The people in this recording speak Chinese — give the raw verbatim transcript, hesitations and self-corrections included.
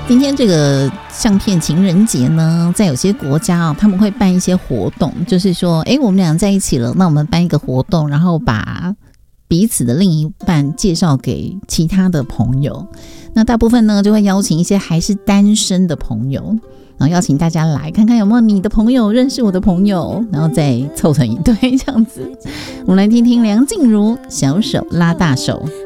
今天这个相片情人节呢，在有些国家啊，他们会办一些活动，就是说，哎，我们俩在一起了，那我们办一个活动，然后把彼此的另一半介绍给其他的朋友。那大部分呢，就会邀请一些还是单身的朋友，然后邀请大家来看看有没有你的朋友认识我的朋友，然后再凑成一对这样子。我们来听听梁静茹《小手拉大手》。